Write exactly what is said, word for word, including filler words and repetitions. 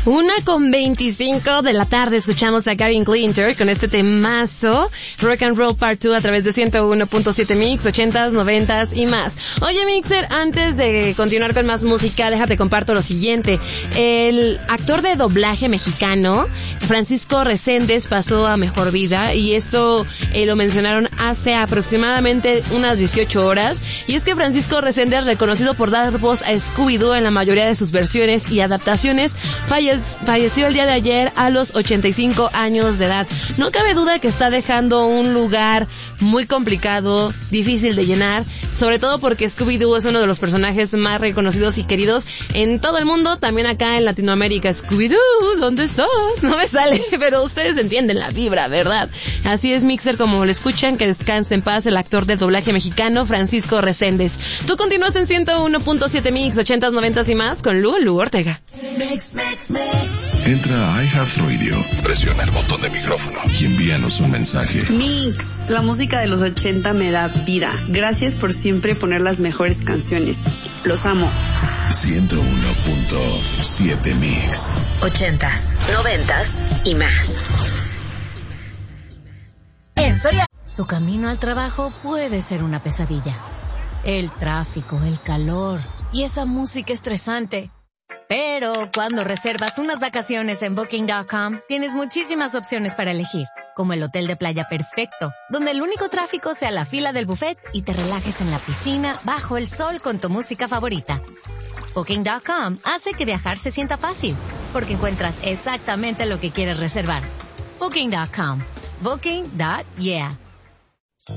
Una con veinticinco de la tarde escuchamos a Kevin Clinton con este temazo, Rock and Roll Part dos a través de ciento uno punto siete Mix, ochentas, noventas y más. Oye, Mixer, antes de continuar con más música, déjate comparto lo siguiente. El actor de doblaje mexicano, Francisco Reséndez, pasó a mejor vida y esto eh, lo mencionaron hace aproximadamente unas dieciocho horas. Y es que Francisco Reséndez, reconocido por dar voz a Scooby-Doo en la mayoría de sus versiones y adaptaciones, falle- falleció el día de ayer a los ochenta y cinco años de edad. No cabe duda que está dejando un lugar muy complicado, difícil de llenar, sobre todo porque Scooby-Doo es uno de los personajes más reconocidos y queridos en todo el mundo, también acá en Latinoamérica. Scooby-Doo, ¿dónde estás? No me sale, pero ustedes entienden la vibra, ¿verdad? Así es, Mixer, como lo escuchan, que descanse en paz el actor de doblaje mexicano Francisco Reséndez. Tú continúas en ciento uno punto siete Mix, ochentas, noventas y más con Lulu Ortega. Mix, mix, mix. Entra a iHeartRadio, presiona el botón de micrófono y envíanos un mensaje. Mix, la música de los ochenta me da vida. Gracias por siempre poner las mejores canciones. Los amo. ciento uno punto siete Mix. Ochentas, noventas y más. En Soria. Tu camino al trabajo puede ser una pesadilla. El tráfico, el calor y esa música estresante. Pero cuando reservas unas vacaciones en Booking punto com, tienes muchísimas opciones para elegir, como el hotel de playa perfecto, donde el único tráfico sea la fila del buffet y te relajes en la piscina bajo el sol con tu música favorita. Booking punto com hace que viajar se sienta fácil, porque encuentras exactamente lo que quieres reservar. Booking punto com. Booking. Yeah.